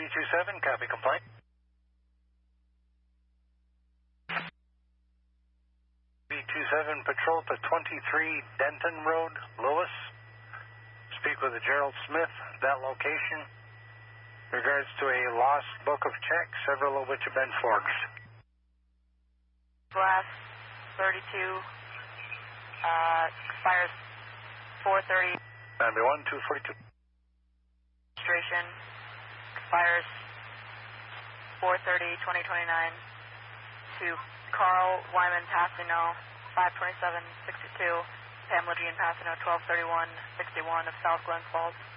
B27, copy complaint. B27 patrol to 23 Denton Road, Lewis. Speak with Gerald Smith, that location. Regards to a lost book of checks, several of which have been forged. Glass 32, expires 4:30. Number 1242. Registration expires 4/30/2029 to Carl Wyman Passino, 52762, Pamela Jean Passino, 123161 of South Glens Falls.